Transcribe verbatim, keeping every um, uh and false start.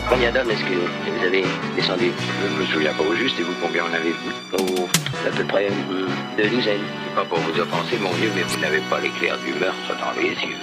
Combien d'hommes est-ce que vous avez descendu? Je ne me souviens pas au juste, et vous, combien en avez-vous? Oh, à peu près hum, deux douzaines. C'est pas pour vous offenser, mon vieux, mais vous n'avez pas l'éclair du meurtre dans les yeux.